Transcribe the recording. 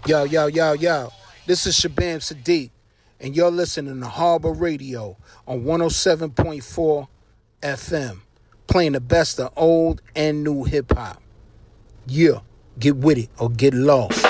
Yo, yo, yo, yo. This is Shabam Sadiq, and you're listening to Harbor Radio on 107.4 FM, playing the best of old and new hip hop. Yeah, get with it or get lost.